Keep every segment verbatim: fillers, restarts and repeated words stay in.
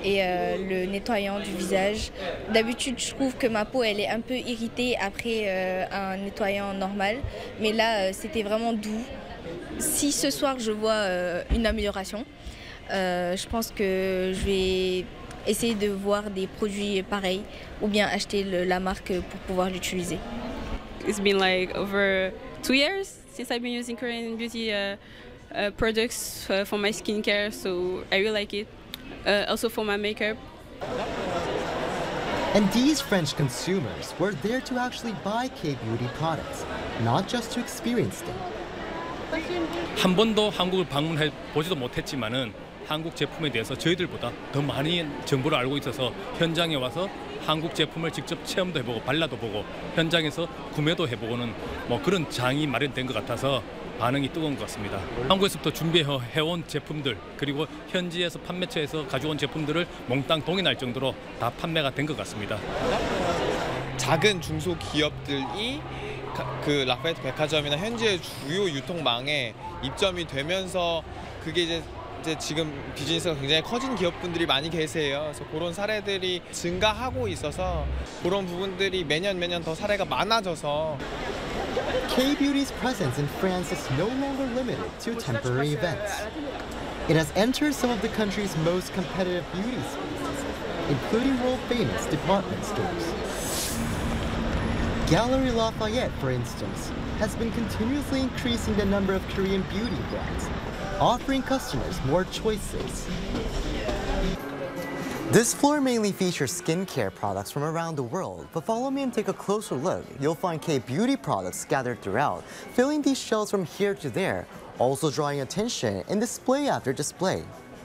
et euh, le nettoyant du visage. D'habitude, je trouve que ma peau elle est un peu irritée après euh, un nettoyant normal, mais là euh, c'était vraiment doux. Si ce soir je vois euh, une amélioration, euh, je pense que je vais essayer de voir des produits pareils ou bien acheter le, la marque pour pouvoir l'utiliser. It's been like over two years since I've been using Korean beauty uh, uh, products uh, for my skincare, so I really like it. Uh, also for my makeup. And these French consumers were there to actually buy K-beauty products, not just to experience them. 한 번도 한국을 방문해 보지도 못했지만은 한국 제품에 대해서 저희들보다 더 많이 정보를 알고 있어서 현장에 와서 한국 제품을 직접 체험도 해보고 발라도 보고 현장에서 구매도 해보고는 뭐 그런 장이 마련된 것 같아서 반응이 뜨거운 것 같습니다. 한국에서부터 준비해온 제품들 그리고 현지에서 판매처에서 가져온 제품들을 몽땅 동의할 정도로 다 판매가 된 것 같습니다. 작은 중소기업들이 그 라파에트 백화점이나 현지의 주요 유통망에 입점이 되면서 그게 이제 이제 지금 비즈니스가 굉장히 커진 기업분들이 많이 계세요. 그래서 그런 사례들이 증가하고 있어서 그런 부분들이 매년 매년 더 사례가 많아져서 K-beauty's presence in France is no longer limited to temporary events. It has entered some of the country's most competitive beauty spaces, including world-famous department stores. Galerie Lafayette, for instance, has been continuously increasing the number of Korean beauty brands, offering customers more choices. This floor mainly features skincare products from around the world, but follow me and take a closer look. You'll find K-beauty products scattered throughout, filling these shelves from here to there, also drawing attention in display after display.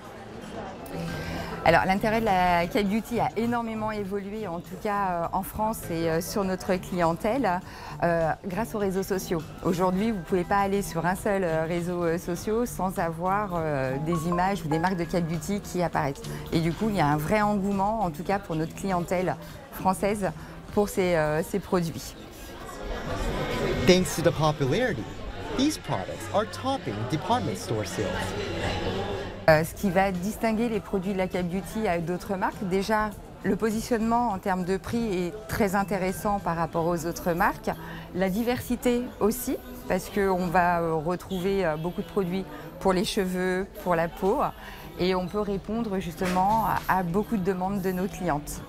Alors l'intérêt de la K-beauty a énormément évolué, en tout cas euh, en France et euh, sur notre clientèle, euh, grâce aux réseaux sociaux. Aujourd'hui, vous ne pouvez pas aller sur un seul euh, réseau euh, social sans avoir euh, des images ou des marques de K-beauty qui apparaissent. Et du coup, il y a un vrai engouement, en tout cas pour notre clientèle française, pour ces, euh, ces produits. Thanks to the popularity, these products are topping department store sales. Euh, ce qui va distinguer les produits de la K-beauty avec d'autres marques, déjà le positionnement en termes de prix est très intéressant par rapport aux autres marques. La diversité aussi, parce qu'on va euh, retrouver euh, beaucoup de produits pour les cheveux, pour la peau, et on peut répondre justement à, à beaucoup de demandes de nos clientes.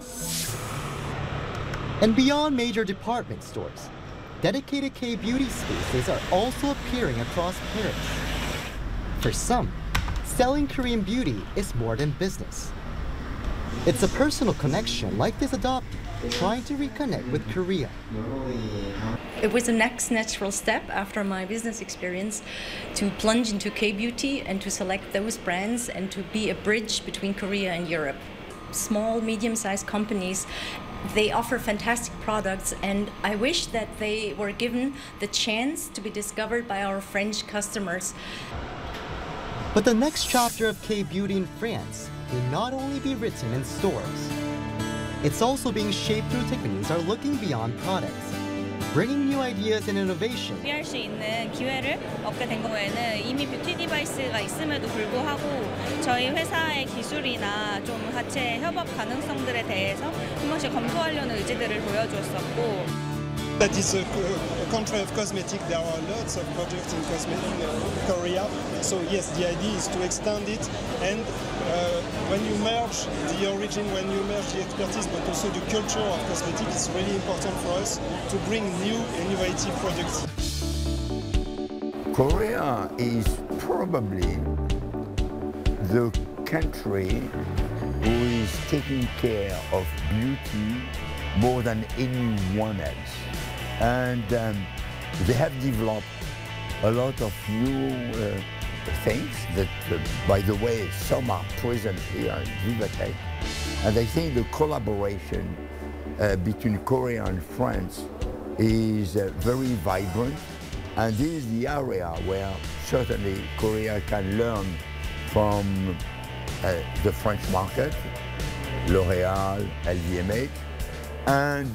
And beyond major department stores, dedicated K-beauty spaces are also appearing across Paris. For some, selling Korean beauty is more than business. It's a personal connection like this adoptee trying to reconnect with Korea. It was the next natural step after my business experience to plunge into K-beauty and to select those brands and to be a bridge between Korea and Europe. Small, medium-sized companies, they offer fantastic products, and I wish that they were given the chance to be discovered by our French customers. But the next chapter of K-beauty in France may not only be written in stores. It's also being shaped through techniques that are looking beyond products, bringing new ideas and innovation. 준비할 수 있는 기회를 얻게 된 경우에는 이미 뷰티 디바이스가 있음에도 불구하고 저희 회사의 기술이나 좀 하체 협업 가능성들에 대해서 한 번씩 검토하려는 의지들을 보여주었었고. That is a, a country of cosmetics. There are lots of projects in cosmetic uh, Korea. So yes, the idea is to extend it, and uh, when you merge the origin, when you merge the expertise, but also the culture of cosmetics, it's really important for us to bring new, innovative products. Korea is probably the country who is taking care of beauty more than anyone else. And um, they have developed a lot of new uh, things that, uh, by the way, some are present here in Vivatech. And I think the collaboration uh, between Korea and France is uh, very vibrant. And this is the area where certainly Korea can learn from uh, the French market, L'Oréal, L V M H, and